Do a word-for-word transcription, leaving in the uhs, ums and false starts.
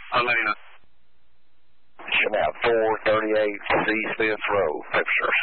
Elena. Chanel four thirty-eight C. Smith Road, Picture.